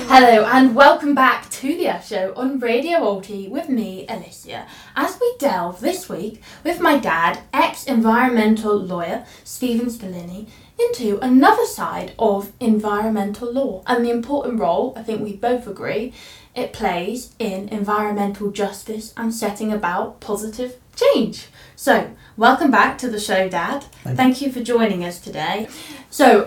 Hello and welcome back to the F Show on Radio Alti with me, Alicia, as we delve this week with my dad, ex-environmental lawyer Stephen Spallini, into another side of environmental law and the important role, I think we both agree, it plays in environmental justice and setting about positive change. So, welcome back to the show, Dad. Thank you for joining us today. So,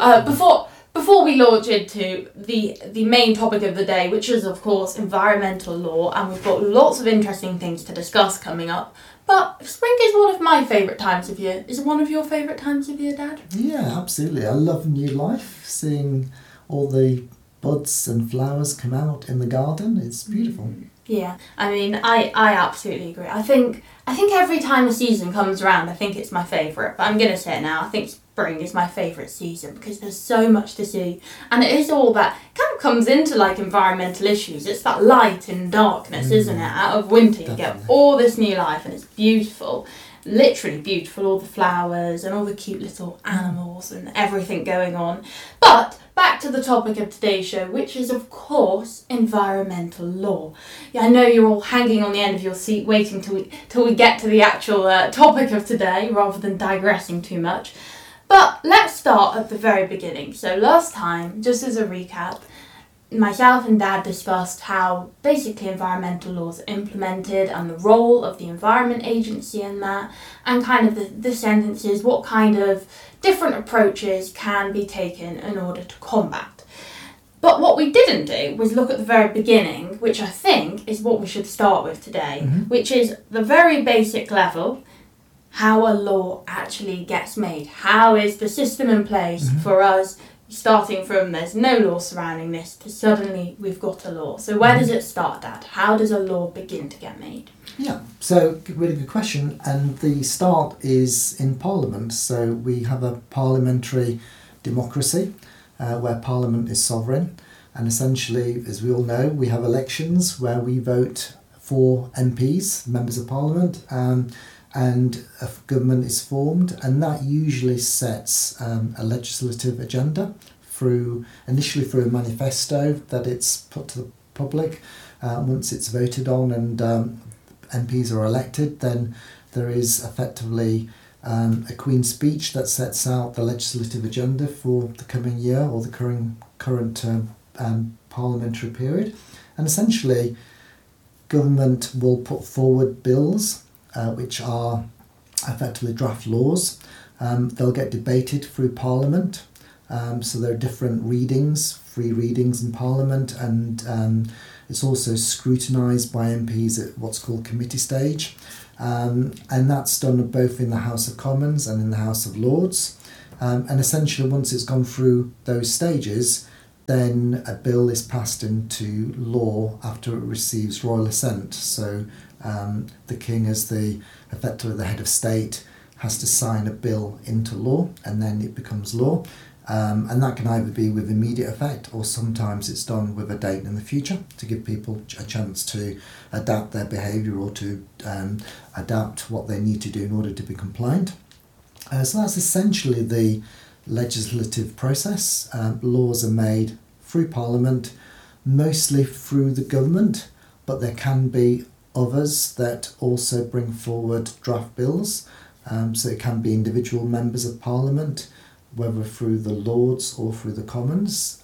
before we launch into the main topic of the day, which is, of course, environmental law, and we've got lots of interesting things to discuss coming up, but spring is one of my favourite times of year. Is it one of your favourite times of year, Dad? Yeah, absolutely. I love new life, seeing all the buds and flowers come out in the garden. It's beautiful. Yeah, I mean, I absolutely agree. I think every time a season comes around, I think it's my favourite. But I'm going to say it now, I think spring is my favourite season because there's so much to see. And it is all that kind of comes into like environmental issues. It's that light and darkness, isn't it? Out of winter, you get all this new life and it's beautiful. Literally beautiful, all the flowers and all the cute little animals and everything going on. But back to the topic of today's show, which is of course environmental law. Yeah, I know you're all hanging on the end of your seat waiting till we get to the actual topic of today rather than digressing too much. But let's start at the very beginning. So last time, just as a recap, myself and Dad discussed how basically environmental laws are implemented and the role of the Environment Agency in that, and kind of the sentences, what kind of different approaches can be taken in order to combat. But what we didn't do was look at the very beginning, which I think is what we should start with today, which is the very basic level, how a law actually gets made. How is the system in place for us, starting from there's no law surrounding this to suddenly we've got a law. So where does it start, Dad? How does a law begin to get made? Yeah, so really good question. And the start is in Parliament. So we have a parliamentary democracy where Parliament is sovereign. And essentially, as we all know, we have elections where we vote for MPs, members of Parliament, and a government is formed, and that usually sets a legislative agenda initially through a manifesto that it's put to the public. Once it's voted on and MPs are elected, then there is effectively a Queen's speech that sets out the legislative agenda for the coming year or the current parliamentary period. And essentially, government will put forward bills which are effectively draft laws. They'll get debated through Parliament. So there are different readings, free readings in Parliament, and it's also scrutinised by MPs at what's called committee stage. And that's done both in the House of Commons and in the House of Lords. And essentially, once it's gone through those stages, then a bill is passed into law after it receives royal assent. So the King, as effectively the head of state, has to sign a bill into law, and then it becomes law. And that can either be with immediate effect, or sometimes it's done with a date in the future to give people a chance to adapt their behaviour or to adapt what they need to do in order to be compliant. So that's essentially the legislative process. Laws are made through Parliament, mostly through the government, but there can be others that also bring forward draft bills. So it can be individual members of Parliament, whether through the Lords or through the Commons.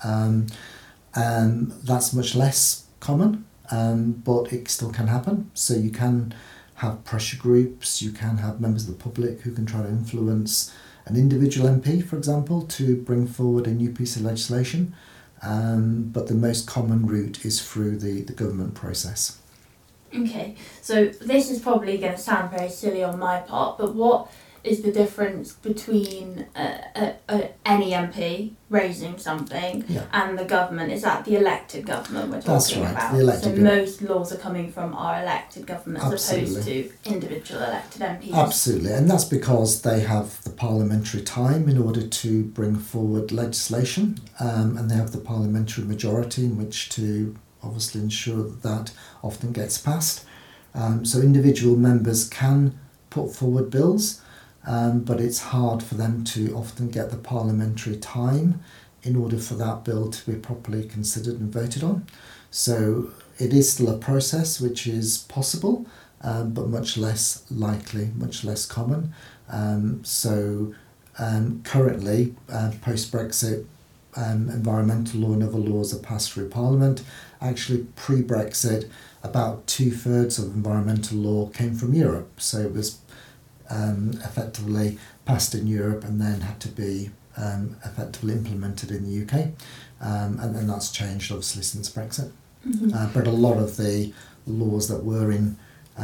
That's much less common, but it still can happen. So you can have pressure groups, you can have members of the public who can try to influence an individual MP, for example, to bring forward a new piece of legislation. But the most common route is through the government process. Okay, so this is probably going to sound very silly on my part, but what is the difference between any MP raising something and the government? Is that the elected government we're talking about? The elected most laws are coming from our elected government as opposed to individual elected MPs? Absolutely, and that's because they have the parliamentary time in order to bring forward legislation, and they have the parliamentary majority in which to obviously ensure that often gets passed. So individual members can put forward bills, but it's hard for them to often get the parliamentary time in order for that bill to be properly considered and voted on. So it is still a process which is possible, but much less likely, much less common. Currently, post-Brexit, environmental law and other laws are passed through Parliament. Actually, pre-Brexit, about 2/3 of environmental law came from Europe. So it was effectively passed in Europe and then had to be effectively implemented in the UK. And then that's changed, obviously, since Brexit. Mm-hmm. But a lot of the laws that were in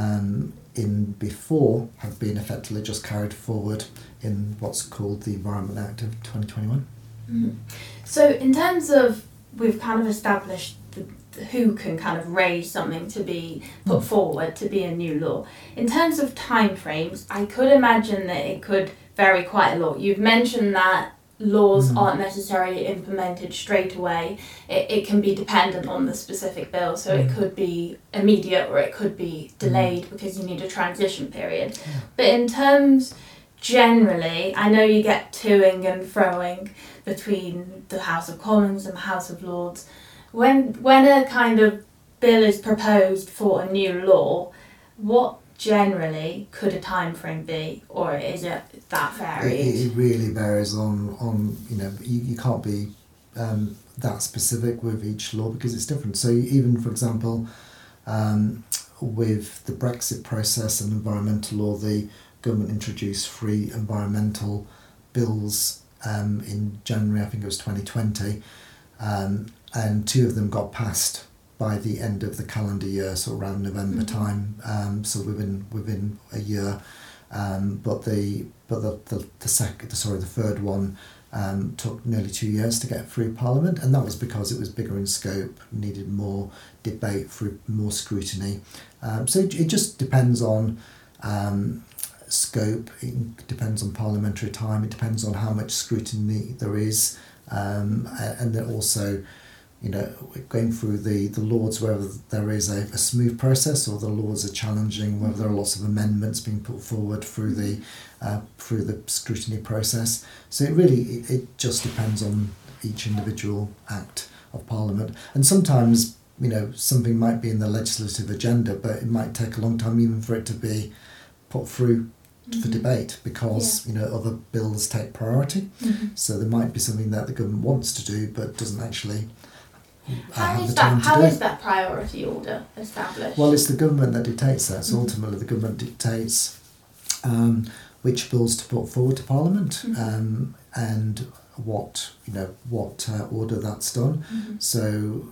before have been effectively just carried forward in what's called the Environment Act of 2021. Mm-hmm. So in terms of, we've kind of established who can kind of raise something to be put forward to be a new law. In terms of timeframes, I could imagine that it could vary quite a lot. You've mentioned that laws aren't necessarily implemented straight away. It can be dependent on the specific bill, so it could be immediate or it could be delayed because you need a transition period. But in terms generally, I know you get toing and froing between the House of Commons and the House of Lords. When a kind of bill is proposed for a new law, what generally could a time frame be, or is it that varied? It really varies on you can't be that specific with each law because it's different. So even, for example, with the Brexit process and environmental law, the government introduced 3 environmental bills in January, I think it was 2020, and 2 of them got passed by the end of the calendar year, so around November time, so within a year. But the third one took nearly 2 years to get through Parliament, and that was because it was bigger in scope, needed more debate, through more scrutiny. So it just depends on scope, it depends on parliamentary time, it depends on how much scrutiny there is, and then also, going through the Lords, whether there is a smooth process or the Lords are challenging, whether there are lots of amendments being put forward through the scrutiny process. So it just depends on each individual act of Parliament. And sometimes, something might be in the legislative agenda, but it might take a long time even for it to be put through for debate because other bills take priority. So there might be something that the government wants to do but doesn't actually How is that priority order established? Well, it's the government that dictates that. So ultimately, the government dictates which bills to put forward to Parliament and what order that's done. So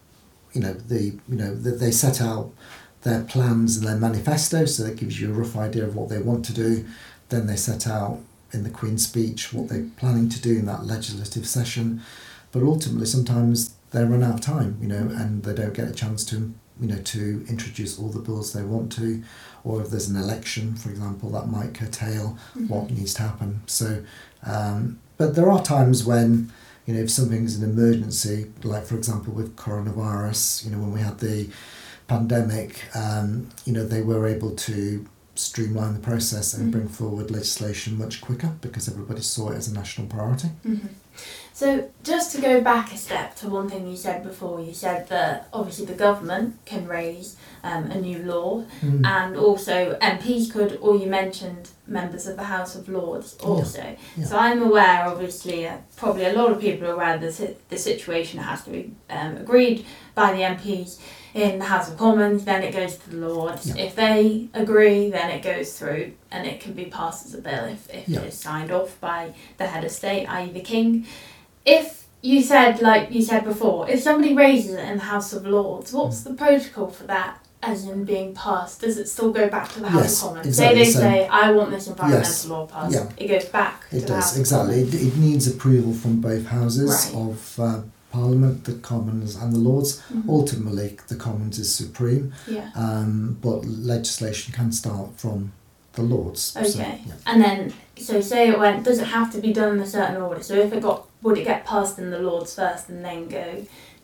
they set out their plans and their manifesto, so that gives you a rough idea of what they want to do. Then they set out in the Queen's speech what they're planning to do in that legislative session. But ultimately, sometimes they run out of time, and they don't get a chance to, to introduce all the bills they want to, or if there's an election, for example, that might curtail what needs to happen. So, but there are times when, if something's an emergency, like for example with coronavirus, when we had the pandemic, they were able to streamline the process and bring forward legislation much quicker because everybody saw it as a national priority. So just to go back a step to one thing you said before, you said that obviously the government can raise a new law and also MPs could, or you mentioned members of the House of Lords also. Yeah. So I'm aware, obviously, probably a lot of people are aware that the situation has to be agreed by the MPs in the House of Commons, then it goes to the Lords. Yeah. If they agree, then it goes through and it can be passed as a bill if it is signed off by the head of state, i.e. the King. If you said, like you said before, if somebody raises it in the House of Lords, what's the protocol for that as in being passed? Does it still go back to the House of Commons? Exactly. Say, I want this environmental law passed. Yeah. It goes back to the House of Commons. It needs approval from both houses of Parliament, the Commons and the Lords. Ultimately, the Commons is supreme, but legislation can start from the Lords. Okay, so, and then, so say it went, does it have to be done in a certain order? So if would it get passed in the Lords first and then go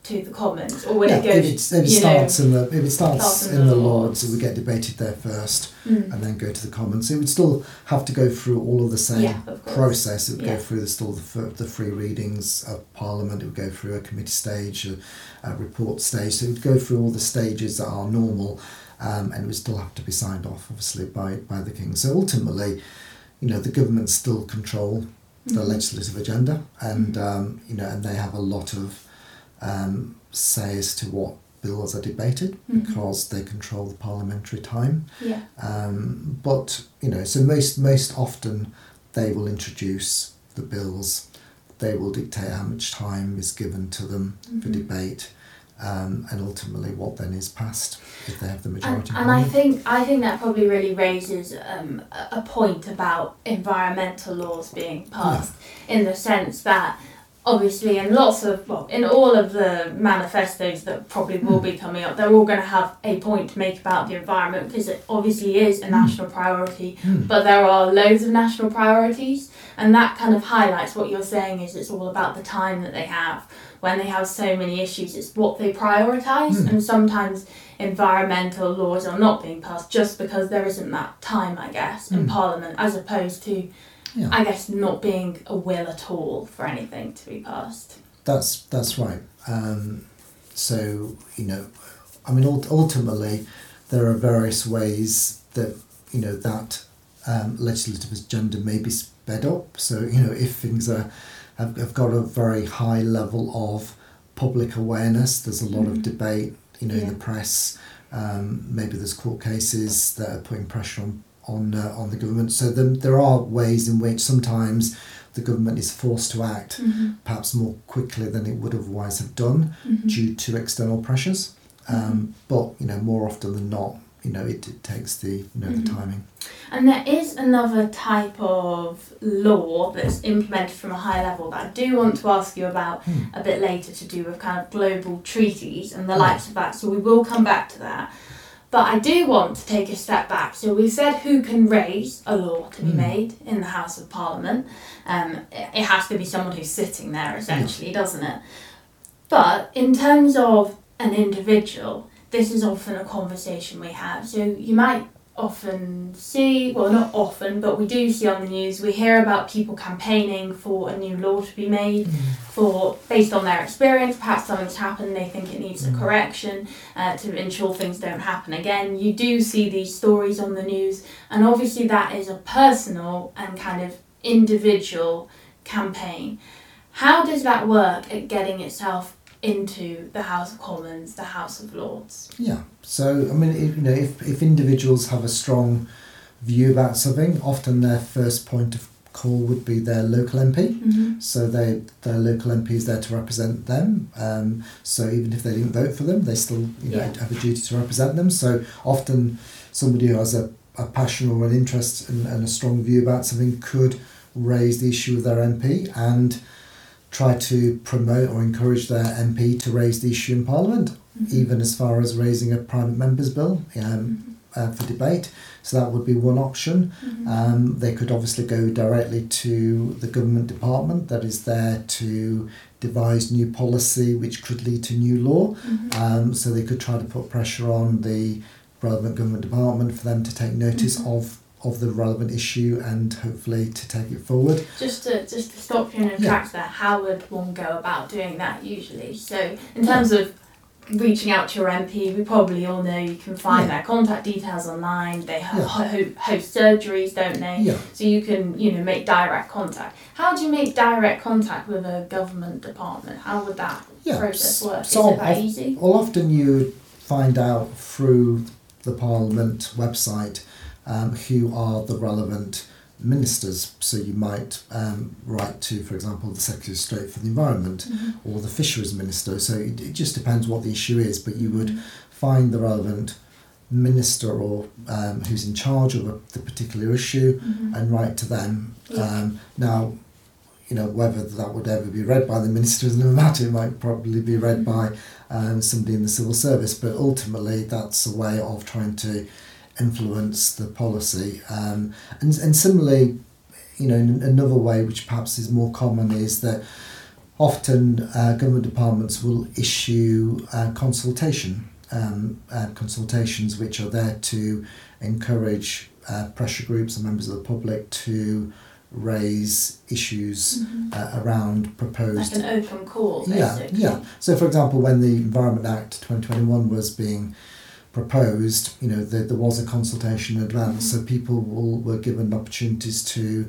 to the Commons, or would Yeah, it go? if it starts in the Lords, it would get debated there first, Mm. and then go to the Commons. It would still have to go through all of the same Yeah, of course. process. It would Yeah. go through the three readings of Parliament. It would go through a committee stage, a report stage. So it would go through all the stages that are normal, and it would still have to be signed off, obviously, by the King. So ultimately, the government still control the Mhm. legislative agenda, and and they have a lot of say as to what bills are debated, Mhm. because they control the parliamentary time. Yeah. But so most often they will introduce the bills. They will dictate how much time is given to them for Mhm. debate, and ultimately what then is passed if they have the majority. And I think that probably really raises a point about environmental laws being passed, in the sense that obviously in all of the manifestos that probably will be coming up, they're all going to have a point to make about the environment, because it obviously is a national priority, but there are loads of national priorities, and that kind of highlights what you're saying is it's all about the time that they have. When they have so many issues, it's what they prioritise, and sometimes environmental laws are not being passed just because there isn't that time, I guess, in Parliament, as opposed to, I guess, not being a will at all for anything to be passed. That's right. Ultimately, there are various ways that that legislative agenda may be sped up. So if things have got a very high level of public awareness, there's a lot of debate, in the press. Maybe there's court cases that are putting pressure on the government. So there are ways in which sometimes the government is forced to act perhaps more quickly than it would otherwise have done due to external pressures. But more often than not, it takes the the timing. And there is another type of law that's implemented from a high level that I do want to ask you about a bit later, to do with kind of global treaties and the likes of that. So we will come back to that. But I do want to take a step back. So we've said who can raise a law to be made in the House of Parliament. It has to be someone who's sitting there, essentially, doesn't it? But in terms of an individual, this is often a conversation we have. So you might often see, well, not often, but we do see on the news, we hear about people campaigning for a new law to be made based on their experience. Perhaps something's happened, they think it needs a correction to ensure things don't happen again. You do see these stories on the news, and obviously that is a personal and kind of individual campaign. How does that work at getting itself into the House of Commons, the House of Lords? Yeah. So if individuals have a strong view about something, often their first point of call would be their local MP. So their local MP is there to represent them. So even if they didn't vote for them, they still have a duty to represent them. So often somebody who has a passion or an interest and a strong view about something could raise the issue with their MP and try to promote or encourage their MP to raise the issue in Parliament, even as far as raising a private member's bill for debate. So that would be one option. They could obviously go directly to the government department that is there to devise new policy which could lead to new law. So they could try to put pressure on the relevant government department for them to take notice of the relevant issue and hopefully to take it forward. Just to stop you in a track there, how would one go about doing that usually? So in terms of reaching out to your MP, we probably all know you can find their contact details online. They host surgeries, don't they? Yeah. So you can make direct contact. How do you make direct contact with a government department? How would that process work? So is it that easy? Well, often you find out through the Parliament website who are the relevant ministers. So you might write to, for example, the Secretary of State for the Environment or the Fisheries Minister. So it just depends what the issue is, but you would find the relevant minister or who's in charge of the particular issue and write to them. Now, whether that would ever be read by the minister is another matter. It might probably be read by somebody in the civil service, but ultimately that's a way of trying to influence the policy. And similarly, another way which perhaps is more common is that often government departments will issue consultations which are there to encourage pressure groups and members of the public to raise issues around proposed... Like an open call, basically. Yeah. So, for example, when the Environment Act 2021 was being proposed, there was a consultation in advance, so people were given opportunities to,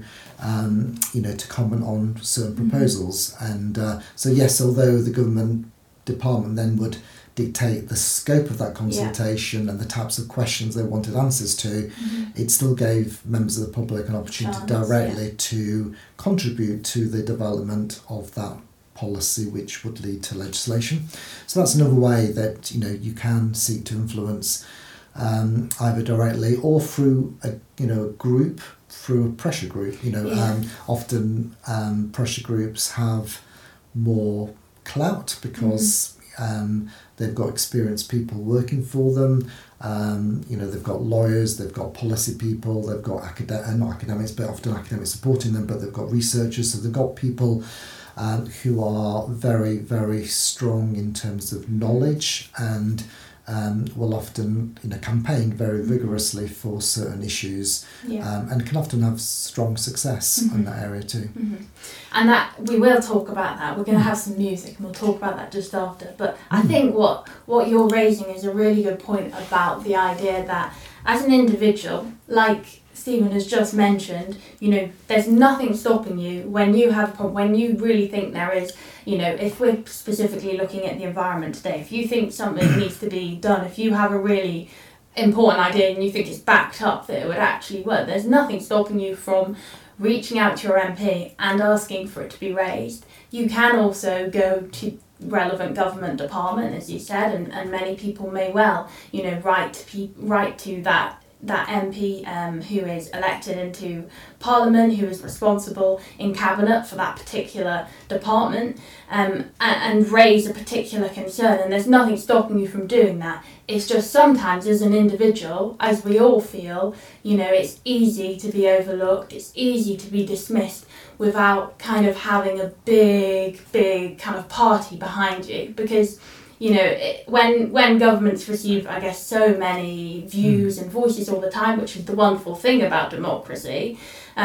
to comment on certain proposals. And so, yes, although the government department then would dictate the scope of that consultation and the types of questions they wanted answers to, it still gave members of the public an opportunity directly to contribute to the development of that policy, which would lead to legislation. So that's another way that you can seek to influence, either directly or through a group, through a pressure group. Often pressure groups have more clout because they've got experienced people working for them. They've got lawyers, they've got policy people, they've got not academics, but often academics supporting them, but they've got researchers, so they've got people who are very, very strong in terms of knowledge and will often campaign very vigorously for certain issues and can often have strong success in that area too. And that we will talk about that. We're going to have some music and we'll talk about that just after. But I think what you're raising is a really good point about the idea that as an individual, like Stephen has just mentioned, there's nothing stopping you when you have a problem, when you really think there is, if we're specifically looking at the environment today, if you think something needs to be done, if you have a really important idea and you think it's backed up that it would actually work, there's nothing stopping you from reaching out to your MP and asking for it to be raised. You can also go to relevant government department, as you said, and many people may well, write to that MP who is elected into Parliament, who is responsible in Cabinet for that particular department, and raise a particular concern. And there's nothing stopping you from doing that. It's just sometimes as an individual, as we all feel, it's easy to be overlooked, it's easy to be dismissed without kind of having a big kind of party behind you, because when governments receive, I guess, so many views and voices all the time, which is the wonderful thing about democracy,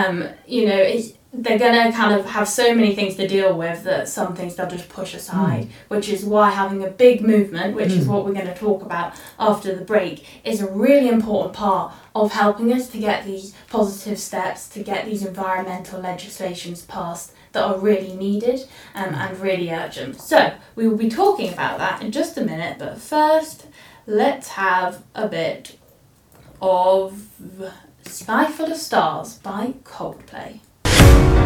they're going to kind of have so many things to deal with that some things they'll just push aside, which is why having a big movement, which is what we're going to talk about after the break, is a really important part of helping us to get these positive steps, to get these environmental legislations passed that are really needed and really urgent. So we will be talking about that in just a minute, but first let's have a bit of Sky Full of Stars by Coldplay.